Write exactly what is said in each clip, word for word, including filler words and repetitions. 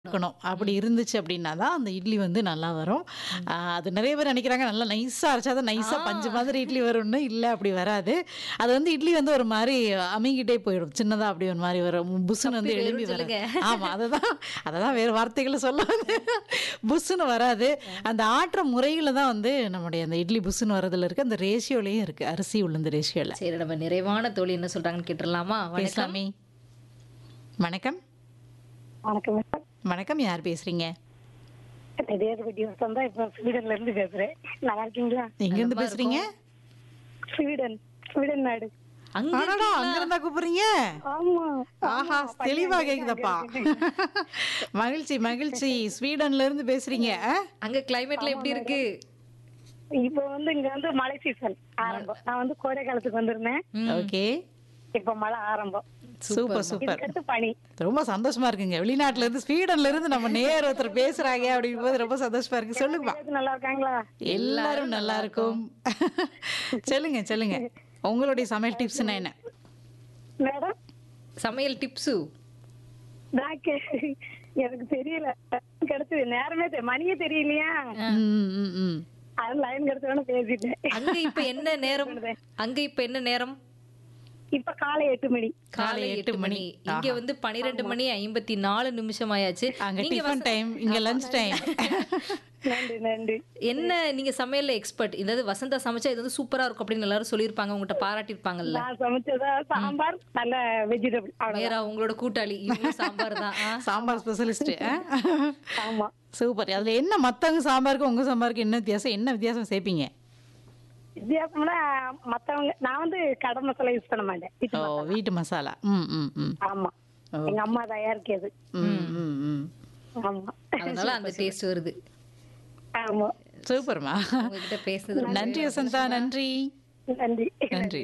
இருக்கணும். அப்படி இருந்துச்சு அப்படின்னா தான் அந்த இட்லி வந்து நல்லா வரும். அ அது நெறைய பேர் நெனைக்கிறாங்க, நல்லா நைஸா அரைச்சா தான் நைஸா பஞ்சு ஆ. மாதிரி இட்லி வரும்னு. இல்ல அப்படி வராது. அது வந்து இட்லி வந்து ஒரு மாரி அமுங்கிட்டே போயிடும். சின்னதா அப்படி ஒரு மாரி வரும். புஸ்ஸுன்னு சப்பி வந்து எழும்பி போயிரும்னு வராது. சொல்லுங்க. ஆமா. அததான் அததான் வேறு வார்த்தைகள்ல சொல்ல வந்தேன். புஸ்ஸுன்னு வராது. அந்த ஆட்டுற முறையில தான் வந்து நம்முடைய அந்த இட்லி புஸ்ஸுன்னு வரதுல இருக்கு. அந்த ரேஷியோலயும் இருக்கு. அரிசி, உளுந்து ரேஷியோல. சரி, நம்ம நிறைவான தோழி என்ன சொல்றாங்கன்னு கேட்டுறலாமா? வணக்கம். பேசலாமே. வணக்கம். வணக்கம் மேடம். வணக்கம். யார் பேசுறீங்க? நெடியார்பட்டி வசந்தா தான் இப்ப ஸ்வீடன்ல இருந்து பேசுறேன். நல்லா இருக்கீங்களா? எங்கேருந்து நலமா பேசுறீங்க? ஸ்வீடன் ஸ்வீடன் நாடு. அங்க அடடா, இருக்கீங்களா? அங்க இருந்தா கூப்பிடுறீங்க? ஆமா. ஆஹா, தெளிவா கேக்குதப்பா. மகிழ்ச்சி மகிழ்ச்சி. ஸ்வீடன்ல இருந்து பேசுறீங்க. ஆ? அங்க கிளைமேட்ல எப்படி இருக்கு? இப்ப வந்து இங்க வந்து மழை சீசன் ஆரம்பம். நான் வந்து கோடை காலத்துக்கு வந்திருந்தேன். ம். ஓகே. இப்ப மழை ஆரம்பம். Super super. இதுக்கடுத்து பனி. ரொம்ப சந்தோஷமா இருக்குங்க. வெளிநாட்டுல இருந்து ஸ்வீடன்ல இருந்து நம்ம நேர் ஒருத்தர் பேசுறாங்க அப்படிங்கும் போது ரொம்ப சந்தோஷமா இருக்கு. சொல்லுங்கப்பா. எல்லாரும் நல்லா இருக்காங்களா? எல்லாரும் நல்லா இருக்கும். சொல்லுங்க சொல்லுங்க. உங்களுடைய சமையல் டிப்ஸ்னா என்ன? மேடம் சமையல் டிப்ஸு. நான் கே- எனக்கு தெரியல. கிடைச்சது நேரமே தெ- மணியே தெரியலையா? ம், ம், ம். அது லைன் கிடைச்சவன பேசிட்டேன். அங்க இப்ப என்ன நேரம்? அங்க இப்ப என்ன நேரம்? இப்ப காலை எட்டு மணி. காலை எட்டு மணி. இங்க வந்து பன்னிரண்டு மணி ஐம்பத்தி நாலு நிமிஷம் ஆயாச்சு. அங்க நீங்க டிஃபன் வச- டைம், இங்க லஞ்ச் டைம். நன்றி நன்றி. என்ன நீங்க சமையல்ல எக்ஸ்பர்ட்? இதாவது வசந்தா சமைச்சா இது வந்து சூப்பரா இருக்கும் அப்படின்னு எல்லாரும் சொல்லியிருப்பாங்க, உங்ககிட்ட பாராட்டியிருப்பாங்கல்ல. நான் சமைச்சதா சாம்பார் நல்ல வெஜிடபிள் அவ்வளவுதான். வேற உங்களோட கூட்டாளி இவங்க சாம்பார் தான். ஆ. சாம்பார் ஸ்பெஷலிஸ்ட். ஆமா. சூப்பர். அதுல என்ன மத்தவங்க சாம்பாருக்கு உங்க சாம்பாருக்கு என்ன வித்தியாசம்? என்ன வித்தியாசம் சேர்ப்பீங்க? வித்தியாசம்னா மத்தவங்க நான் வந்து கடை மசாலா யூஸ் பண்ண மாட்டேன். வீட்டு ஓ, மசாலா. வீட்டு மசாலா. ம் ம் ம். ஆமா. ஓ. எங்க அம்மா தயாரிக்கிறது. ம் ம் ம். ஆமா. அதனால அந்த டேஸ்ட் வருது. ஆமா. சூப்பர்மா. உங்ககிட்ட பேசுறது நன்றி வசந்தா. நன்றி நன்றி. நன்றி.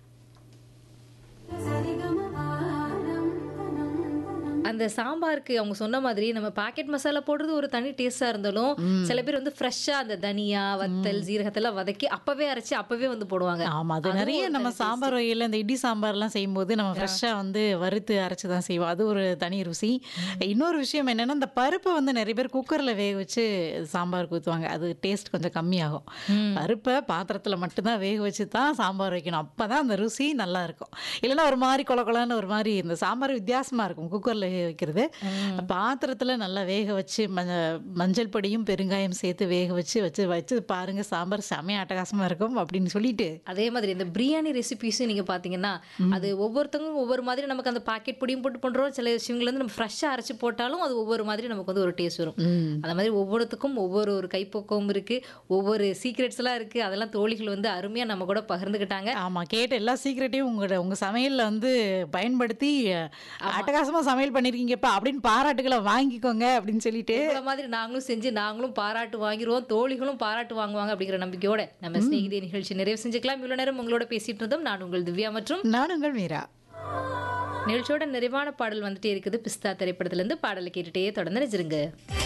அந்த சாம்பாருக்கு அவங்க சொன்ன மாதிரி நம்ம பாக்கெட் மசாலா போடுறது ஒரு தனி டேஸ்டா இருந்தாலும் சில பேர் வந்து ஃப்ரெஷ்ஷா அந்த தனியா வத்தல் ஜீரகத்தெல்லாம் வதக்கி அப்பவே அரைச்சு அப்பவே வந்து போடுவாங்க. ஆமா, அது அதுவும் நிறைய ஒரு நம்ம தனி சாம்பார் வகையில் இந்த இட்லி சாம்பார்லாம் செய்யும்போது நம்ம ஃப்ரெஷ்ஷாக வந்து வறுத்து அரைச்சி தான் செய்வோம். அது ஒரு தனி ருசி. இன்னொரு விஷயம் என்னன்னா, இந்த பருப்பை வந்து நிறைய பேர் குக்கரில் வேக வச்சு சாம்பாருக்கு ஊற்றுவாங்க. அது டேஸ்ட் கொஞ்சம் கம்மியாகும். பருப்பை பாத்திரத்தில் மட்டும்தான் வேக வச்சு தான் சாம்பார் வைக்கணும். அப்போ தான் அந்த ருசி நல்லா இருக்கும். இல்லைன்னா ஒரு மாதிரி கொல கொலன்னு ஒரு மாதிரி இந்த சாம்பார் வித்தியாசமாக இருக்கும் குக்கரில் வேக வைக்கிறது. பாத்திரத்தில் நல்லா வேக வச்சு மஞ்ச மஞ்சள் பொடியும் பெருங்காயம் சேர்த்து வேக வச்சு வச்சு வச்சு பாருங்க, சாம்பார் செமையா அட்டகாசமாக இருக்கும் அப்படின்னு சொல்லிட்டு. அதே மாதிரி இந்த பிரியாணி ரெசிபிஸும் நீங்க பாத்தீங்கன்னா அது ஒவ்வொருத்தவங்க ஒவ்வொரு மாதிரி நமக்கு அந்த பாக்கெட் பொடியும் போட்டு பண்றோம். சில விஷயங்கள் வந்து நம்ம ஃப்ரெஷ்ஷா அரைச்சு போட்டாலும் அது ஒவ்வொரு மாதிரி நமக்கு வந்து ஒரு டேஸ்ட் வரும். ம். அந்த மாதிரி ஒவ்வொருத்துக்கும் ஒவ்வொரு ஒரு கைப்பக்குவம் இருக்கு, ஒவ்வொரு சீக்ரெட்ஸ் எல்லாம் இருக்கு. அதெல்லாம் தோழிகள் வந்து அருமையா நம்ம கூட பகிர்ந்துக்கிட்டாங்க. ஆமா, கேட்ட எல்லா சீக்கிரட்டையும் உங்களோட உங்க சமையல்ல வந்து பயன்படுத்தி அட்டகாசமா சமையல் பண்ணிருக்கீங்கப்பா அப்படின்னு பாராட்டுகளை வாங்கிக்கோங்க அப்படின்னு சொல்லிட்டு. இந்த மாதிரி நாங்களும் செஞ்சு நாங்களும் பாராட்டு வாங்கிடுவோம், தோழிகளும் பாராட்டு வாங்குவாங்க அப்படிங்கிற நம்பிக்கையோட நம்ம ஸ்நேகிதே நிகழ்ச்சி நிறைவு செஞ்சுக்கலாம். இவ்வளவு நேரம் உங்களோட பேசிட்டு இருந்தோம். நான் உங்கள் திவ்யா மற்றும் நான் உங்கள் மீரா. நிகழ்ச்சியோட நிறைவான பாடல் வந்துட்டே இருக்குது. பிஸ்தா திரைப்படத்துல இருந்து பாடலை கேட்டுட்டே தொடர்ந்து நினைச்சிருங்க.